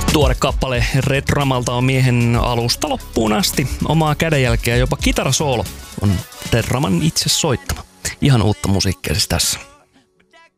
Tuore kappale Red Ramalta on miehen alusta loppuun asti. Omaa kädenjälkeä, jopa kitarasoolo on Red Raman itse soittama. Ihan uutta musiikkia siis tässä.